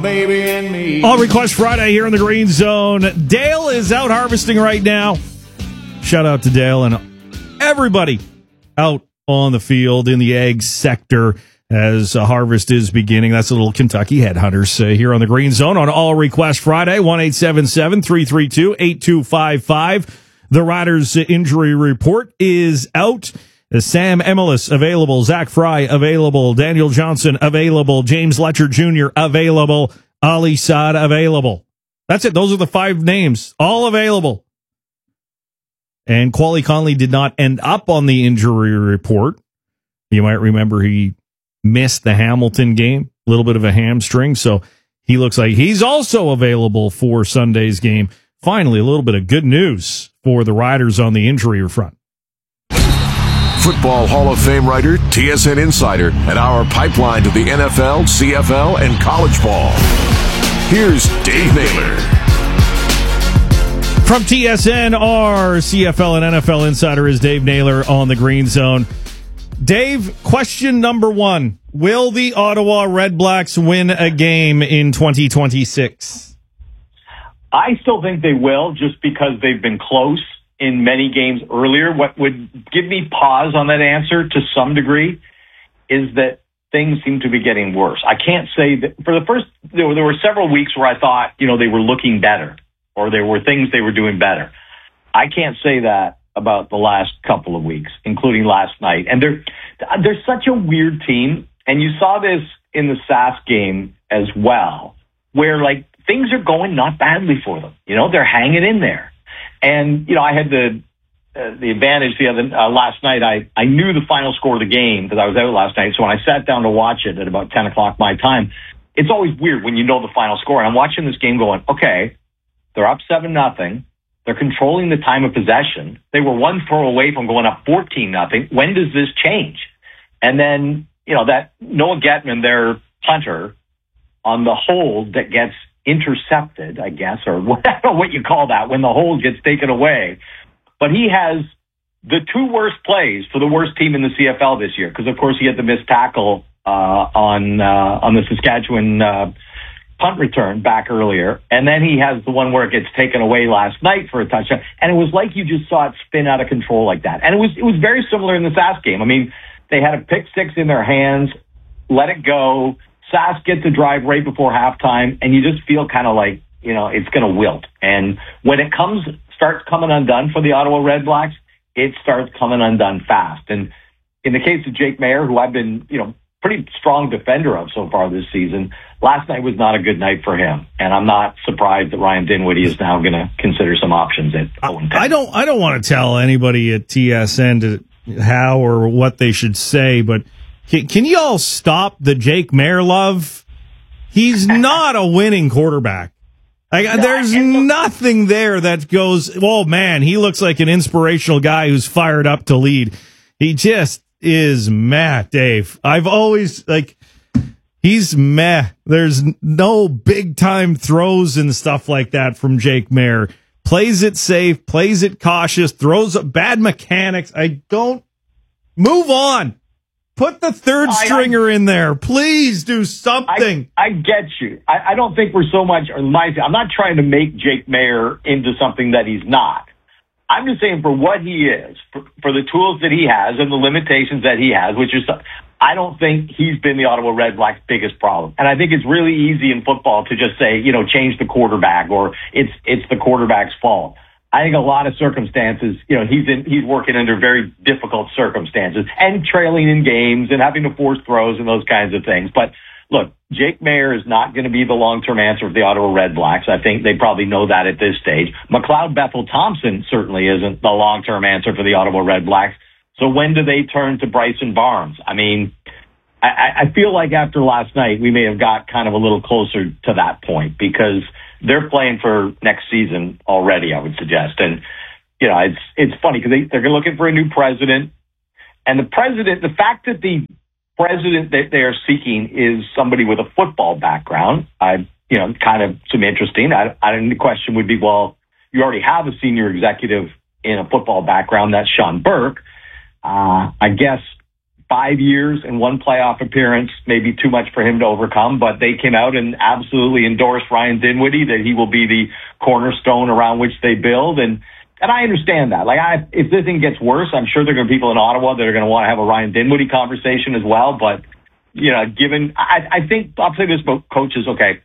Baby and me. All Request Friday here in the Green Zone. Dale is out harvesting right now. Shout out to Dale and everybody out on the field in the ag sector as harvest is beginning. That's a little Kentucky Headhunters here on the Green Zone on All Request Friday. 1-877-332-8255. The Riders injury report is out. Sam Emilus available, Zach Fry available, Daniel Johnson available, James Letcher Jr. available, Ali Saad available. That's it. Those are the 5 names, all available. And Quali Conley did not end up on the injury report. You might remember he missed the Hamilton game, a little bit of a hamstring, so he looks like he's also available for Sunday's game. Finally, a little bit of good news for the Riders on the injury front. Football Hall of Fame writer, TSN insider, and our pipeline to the NFL, CFL, and college ball. Here's Dave Naylor. From TSN, our CFL and NFL insider is Dave Naylor on the Green Zone. Dave, question number 1. Will the Ottawa Redblacks win a game in 2026? I still think they will, just because they've been close in many games earlier. What would give me pause on that answer to some degree is that things seem to be getting worse. I can't say that for the first, there were several weeks where I thought, they were looking better or there were things they were doing better. I can't say that about the last couple of weeks, including last night. And they're such a weird team. And you saw this in the SAS game as well, where things are going not badly for them. They're hanging in there. And, I had the advantage last night. I knew the final score of the game because I was out last night. So when I sat down to watch it at about 10 o'clock my time, it's always weird when you know the final score. And I'm watching this game going, okay, they're up 7-0. They're controlling the time of possession. They were 1 throw away from going up 14-0. When does this change? And then, that Noah Getman, their punter, on the hold that gets intercepted, I guess, or I don't know what you call that, when the hold gets taken away. But he has the 2 worst plays for the worst team in the CFL this year, because, of course, he had the missed tackle on the Saskatchewan punt return back earlier. And then he has the one where it gets taken away last night for a touchdown. And it was like you just saw it spin out of control like that. And it was very similar in the SAS game. I mean, they had a pick six in their hands, let it go. SAS gets a drive right before halftime, and you just feel kind of like, it's going to wilt. And when it starts coming undone for the Ottawa Redblacks, it starts coming undone fast. And in the case of Jake Maier, who I've been, pretty strong defender of so far this season, last night was not a good night for him. And I'm not surprised that Ryan Dinwiddie is now going to consider some options at 0-10. I don't want to tell anybody at TSN how or what they should say, but can you all stop the Jake Maier love? He's not a winning quarterback. There's nothing there that goes, oh, man, he looks like an inspirational guy who's fired up to lead. He just is meh, Dave. I've always, he's meh. There's no big-time throws and stuff like that from Jake Maier. Plays it safe, plays it cautious, throws bad mechanics. Move on. Put the third stringer in there. Please do something. I get you. I don't think we're so much, I'm not trying to make Jake Maier into something that he's not. I'm just saying for what he is, for the tools that he has and the limitations that he has, which is, I don't think he's been the Ottawa Redblacks' biggest problem. And I think it's really easy in football to just say, change the quarterback or it's the quarterback's fault. I think a lot of circumstances, he's working under very difficult circumstances and trailing in games and having to force throws and those kinds of things. But look, Jake Maier is not going to be the long-term answer of the Ottawa Redblacks. I think they probably know that at this stage. McLeod Bethel-Thompson certainly isn't the long-term answer for the Ottawa Redblacks. So when do they turn to Bryson Barnes? I mean, I feel like after last night, we may have got kind of a little closer to that point because they're playing for next season already, I would suggest. And, it's funny because they're looking for a new president. And the fact that the president that they are seeking is somebody with a football background, kind of some interesting. The question would be, well, you already have a senior executive in a football background. That's Sean Burke. I guess 5 years and 1 playoff appearance may be too much for him to overcome, but they came out and absolutely endorsed Ryan Dinwiddie, that he will be the cornerstone around which they build. And I understand that. Like, if this thing gets worse, I'm sure there are going to be people in Ottawa that are going to want to have a Ryan Dinwiddie conversation as well. But, you know, I think, I'll say this about coaches, okay.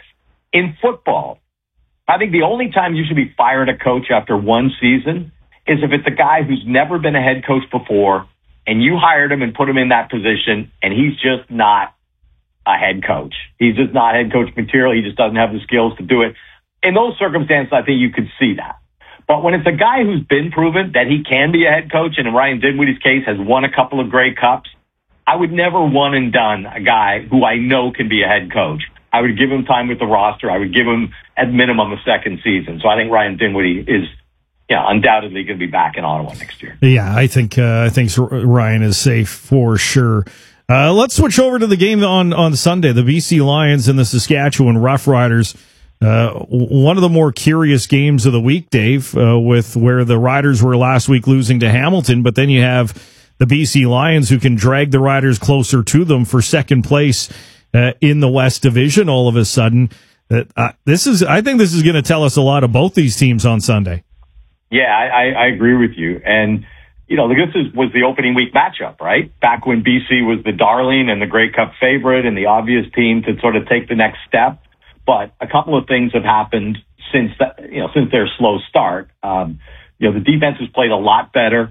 In football, I think the only time you should be firing a coach after 1 season is if it's a guy who's never been a head coach before and you hired him and put him in that position and he's just not a head coach. He's just not head coach material. He just doesn't have the skills to do it. In those circumstances, I think you could see that. But when it's a guy who's been proven that he can be a head coach, and in Ryan Dinwiddie's case has won a couple of Grey Cups, I would never one and done a guy who I know can be a head coach. I would give him time with the roster. I would give him at minimum a second season. So I think Ryan Dinwiddie is undoubtedly going to be back in Ottawa next year. Yeah, I think Ryan is safe for sure. Let's switch over to the game on Sunday, the BC Lions and the Saskatchewan Roughriders. One of the more curious games of the week, Dave, with where the Riders were last week losing to Hamilton, but then you have the BC Lions who can drag the Riders closer to them for second place in the West Division all of a sudden. I think this is going to tell us a lot of both these teams on Sunday. Yeah, I agree with you. And, you know, this was the opening week matchup, right? Back when BC was the darling and the Grey Cup favorite and the obvious team to sort of take the next step. But a couple of things have happened since their slow start. The defense has played a lot better.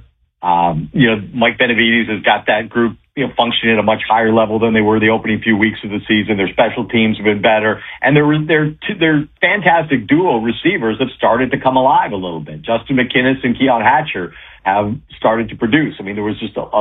Mike Benavides has got that group, functioning at a much higher level than they were the opening few weeks of the season. Their special teams have been better, and their fantastic duo receivers have started to come alive a little bit. Justin McInnes and Keon Hatcher have started to produce. I mean, there was just a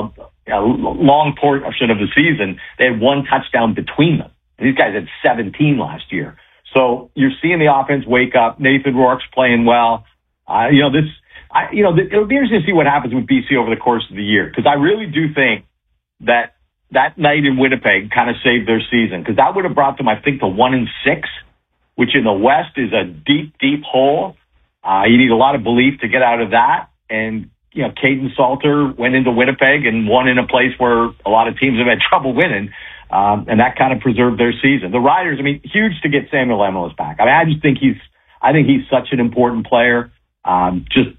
long portion of the season they had 1 touchdown between them. And these guys had 17 last year. So you're seeing the offense wake up. Nathan Rourke's playing well. It'll be interesting to see what happens with BC over the course of the year, because I really do think that night in Winnipeg kind of saved their season, because that would have brought them, I think, to 1-6, which in the West is a deep, deep hole. You need a lot of belief to get out of that. And, Caden Salter went into Winnipeg and won in a place where a lot of teams have had trouble winning. And that kind of preserved their season. The Riders, huge to get Samuel Emilus back. I just think he's such an important player. How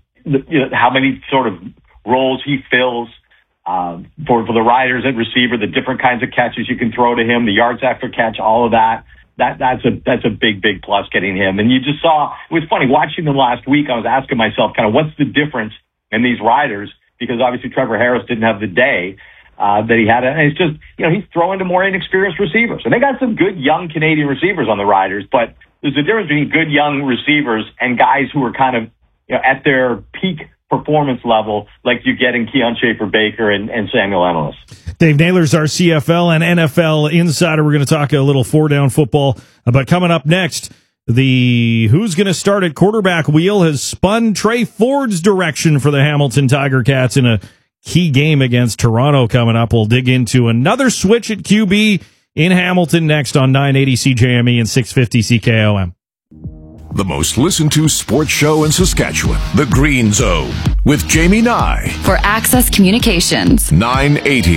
many sort of roles he fills for the Riders at receiver, the different kinds of catches you can throw to him, the yards after catch, all of that. That's a big, big plus getting him. And you just saw, it was funny watching them last week. I was asking myself kind of what's the difference in these Riders, because obviously Trevor Harris didn't have the day that he had. And it's just, he's throwing to more inexperienced receivers. And they got some good young Canadian receivers on the Riders, but there's a difference between good young receivers and guys who are kind of, at their peak performance level, like you get in Keon Schaefer-Baker and Samuel Emilus. Dave Naylor's our CFL and NFL insider. We're going to talk a little 4-down football. But coming up next, the who's going to start at quarterback wheel has spun Trey Ford's direction for the Hamilton Tiger Cats in a key game against Toronto coming up. We'll dig into another switch at QB in Hamilton next on 980 CJME and 650 CKOM. The most listened to sports show in Saskatchewan, The Green Zone, with Jamie Nye. For Access Communications. 980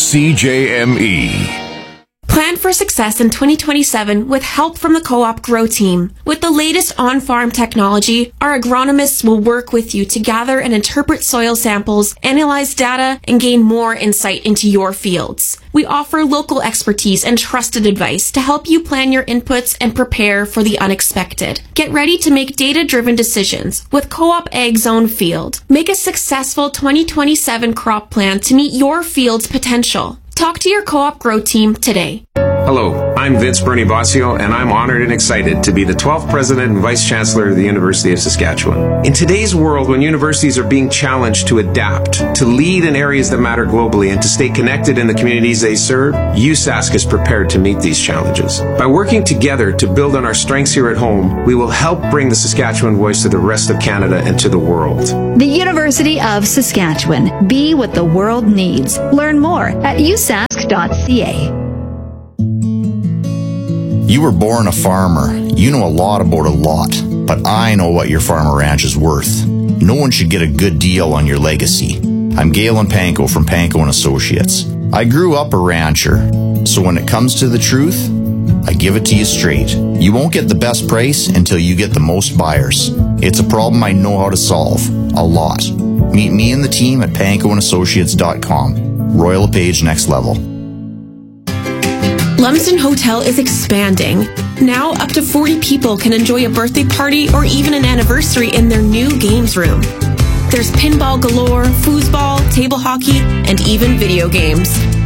CJME. Plan for success in 2027 with help from the Co-op Grow team. With the latest on-farm technology, our agronomists will work with you to gather and interpret soil samples, analyze data, and gain more insight into your fields. We offer local expertise and trusted advice to help you plan your inputs and prepare for the unexpected. Get ready to make data-driven decisions with Co-op Ag Zone Field. Make a successful 2027 crop plan to meet your field's potential. Talk to your Co-op Grow team today. Hello, I'm Vince Bernie Bossio, and I'm honored and excited to be the 12th President and Vice Chancellor of the University of Saskatchewan. In today's world, when universities are being challenged to adapt, to lead in areas that matter globally, and to stay connected in the communities they serve, USask is prepared to meet these challenges. By working together to build on our strengths here at home, we will help bring the Saskatchewan voice to the rest of Canada and to the world. The University of Saskatchewan. Be what the world needs. Learn more at usask.ca. You were born a farmer. You know a lot about a lot. But I know what your farm or ranch is worth. No one should get a good deal on your legacy. I'm Galen Panko from Panko & Associates. I grew up a rancher, so when it comes to the truth, I give it to you straight. You won't get the best price until you get the most buyers. It's a problem I know how to solve. A lot. Meet me and the team at pankoandassociates.com. Royal LePage Next Level. Lumsden Hotel is expanding. Now up to 40 people can enjoy a birthday party or even an anniversary in their new games room. There's pinball galore, foosball, table hockey, and even video games.